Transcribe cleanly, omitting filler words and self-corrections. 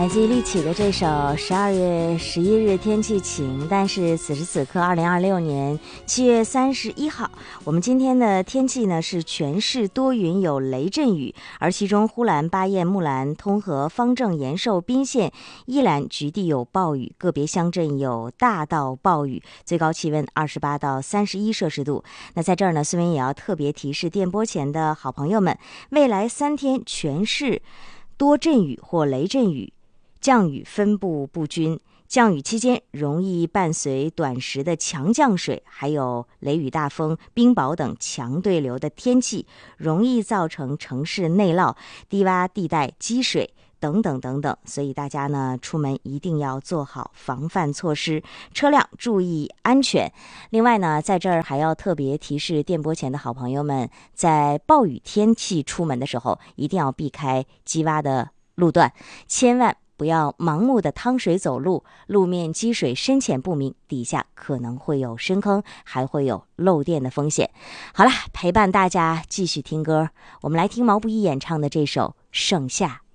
来自于立起的这首12月11日天气晴，但是此时此刻2026年7月31号，我们今天的天气呢是全市多云有雷阵雨，而其中呼兰、巴彦、木兰、通和、方正、延寿、宾县、宜兰局地有暴雨，个别乡镇有大到暴雨，最高气温28到31摄氏度。那在这儿呢，孙文也要特别提示电波前的好朋友们，未来3天全市多阵雨或雷阵雨，降雨分布不均，降雨期间容易伴随短时的强降水，还有雷雨大风、冰雹等强对流的天气，容易造成城市内涝、低洼地带积水等等等等，所以大家呢出门一定要做好防范措施，车辆注意安全。另外呢，在这儿还要特别提示电波前的好朋友们，在暴雨天气出门的时候，一定要避开积洼的路段，千万不要盲目的趟水走路，路面积水深浅不明，底下可能会有深坑，还会有漏电的风险。好了，陪伴大家继续听歌，我们来听毛不易演唱的这首《盛夏》。